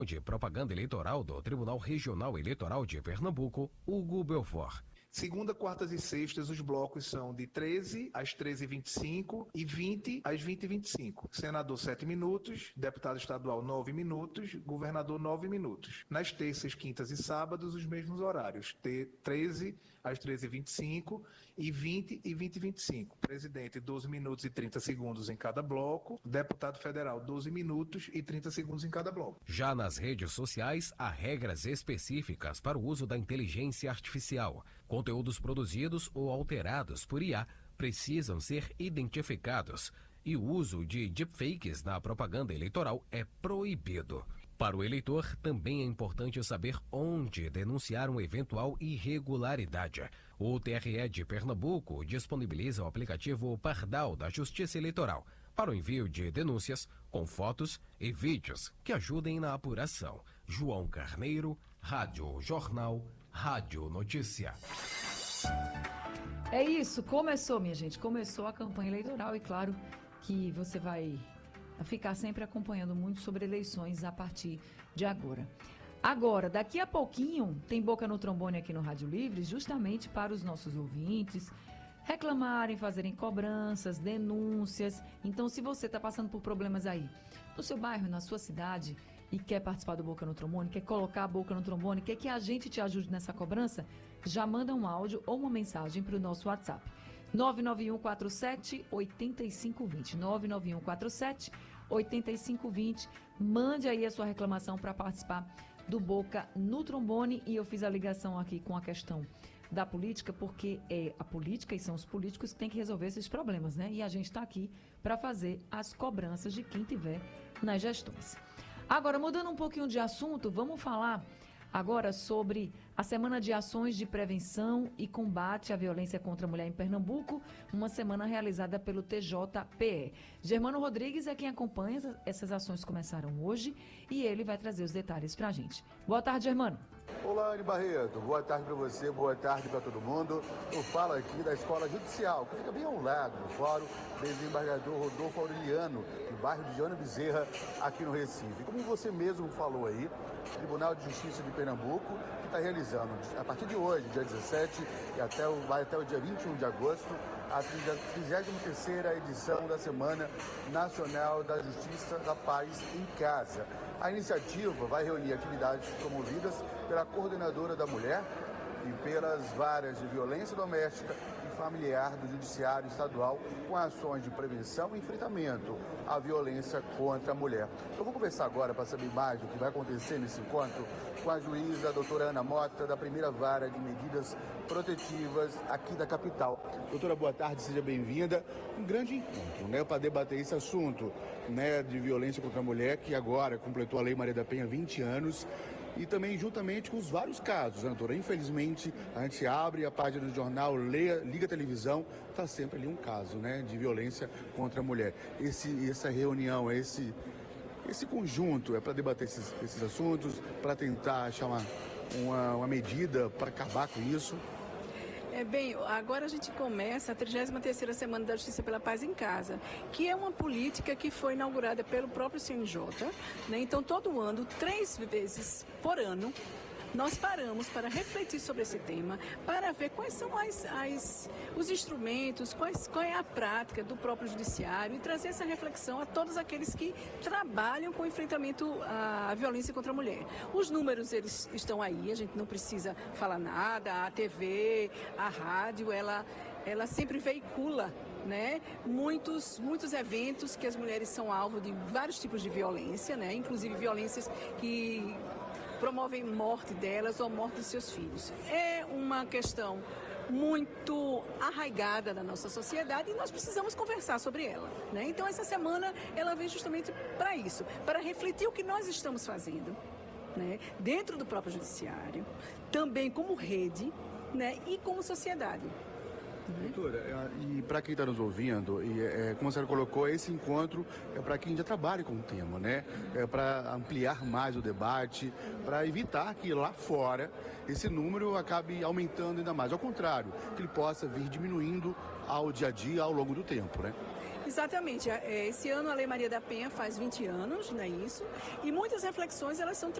de Propaganda Eleitoral do Tribunal Regional Eleitoral de Pernambuco, Hugo Belfort. Segunda, quartas e sextas, os blocos são de 13 às 13h25 e 20 às 20h25. Senador, 7 minutos. Deputado estadual, 9 minutos. Governador, 9 minutos. Nas terças, quintas e sábados, os mesmos horários. 13 às 13h25 e 20 e 20h25. Presidente, 12 minutos e 30 segundos em cada bloco. Deputado federal, 12 minutos e 30 segundos em cada bloco. Já nas redes sociais, há regras específicas para o uso da inteligência artificial. Conteúdos produzidos ou alterados por IA precisam ser identificados e o uso de deepfakes na propaganda eleitoral é proibido. Para o eleitor, também é importante saber onde denunciar uma eventual irregularidade. O TRE de Pernambuco disponibiliza o aplicativo Pardal da Justiça Eleitoral para o envio de denúncias com fotos e vídeos que ajudem na apuração. João Carneiro, Rádio Jornal, Rádio Notícia. É isso, começou, minha gente, começou a campanha eleitoral e claro que você vai ficar sempre acompanhando muito sobre eleições a partir de agora. Agora, daqui a pouquinho, tem Boca no Trombone aqui no Rádio Livre, justamente para os nossos ouvintes reclamarem, fazerem cobranças, denúncias. Então, se você está passando por problemas aí no seu bairro, na sua cidade e quer participar do Boca no Trombone, quer colocar a boca no trombone, quer que a gente te ajude nessa cobrança, já manda um áudio ou uma mensagem para o nosso WhatsApp. 99147-8520. 99147-8520. Mande aí a sua reclamação para participar do Boca no Trombone. E eu fiz a ligação aqui com a questão da política, porque é a política e são os políticos que têm que resolver esses problemas, né? E a gente está aqui para fazer as cobranças de quem tiver nas gestões. Agora, mudando um pouquinho de assunto, vamos falar agora sobre a Semana de Ações de Prevenção e Combate à Violência contra a Mulher em Pernambuco, uma semana realizada pelo TJPE. Germano Rodrigues é quem acompanha, essas ações começaram hoje e ele vai trazer os detalhes para a gente. Boa tarde, Germano. Olá, Anne Barreto. Boa tarde para você, boa tarde para todo mundo. Eu falo aqui da Escola Judicial, que fica bem ao lado do Fórum Desembargador Rodolfo Aureliano, no bairro de Joana Bezerra, aqui no Recife. Como você mesmo falou aí, o Tribunal de Justiça de Pernambuco está realizando, a partir de hoje, dia 17, e vai até o dia 21 de agosto, a 33ª edição da Semana Nacional da Justiça da Paz em Casa. A iniciativa vai reunir atividades promovidas pela Coordenadora da Mulher e pelas varas de violência doméstica e familiar do Judiciário Estadual, com ações de prevenção e enfrentamento à violência contra a mulher. Eu vou conversar agora para saber mais do que vai acontecer nesse encontro com a juíza a doutora Ana Mota, da primeira vara de medidas protetivas aqui da capital. Doutora, boa tarde, seja bem-vinda. Um grande encontro, né, para debater esse assunto, né, de violência contra a mulher, que agora completou a Lei Maria da Penha 20 anos, e também juntamente com os vários casos, né, doutora? Infelizmente, a gente abre a página do jornal, liga a televisão, está sempre ali um caso, né, de violência contra a mulher. Essa reunião, esse conjunto é para debater esses assuntos, para tentar achar uma medida para acabar com isso. Bem, agora a gente começa a 33ª Semana da Justiça pela Paz em Casa, que é uma política que foi inaugurada pelo próprio CNJ, né? Então, todo ano, 3 vezes por ano, nós paramos para refletir sobre esse tema, para ver quais são os instrumentos, qual é a prática do próprio judiciário e trazer essa reflexão a todos aqueles que trabalham com o enfrentamento à violência contra a mulher. Os números, eles estão aí, a gente não precisa falar nada, a TV, a rádio, ela sempre veicula, né, muitos eventos que as mulheres são alvo de vários tipos de violência, né, inclusive violências que promovem morte delas ou morte de seus filhos. É uma questão muito arraigada na nossa sociedade e nós precisamos conversar sobre ela, né? Então essa semana ela vem justamente para isso, para refletir o que nós estamos fazendo, né, dentro do próprio judiciário, também como rede, né, e como sociedade. Doutora, e para quem está nos ouvindo, como a senhora colocou, esse encontro é para quem já trabalha com o tema, né? É para ampliar mais o debate, para evitar que lá fora esse número acabe aumentando ainda mais. Ao contrário, que ele possa vir diminuindo ao dia a dia, ao longo do tempo, né? Exatamente. Esse ano a Lei Maria da Penha faz 20 anos, não é isso? E muitas reflexões elas são